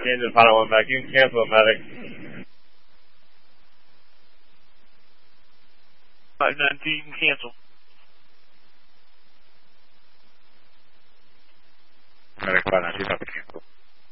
the engine pilot went back. You can cancel it, medic. 592, you can cancel. Medic 592, copy.